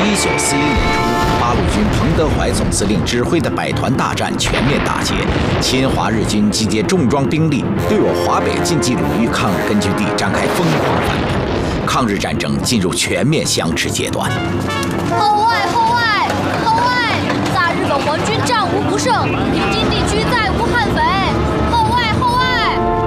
1941年初，八路军彭德怀总司令指挥的百团大战全面大捷，侵华日军集结重装兵力，对我华北晋冀鲁豫抗日根据地展开疯狂反攻，抗日战争进入全面相持阶段。 后外，后外！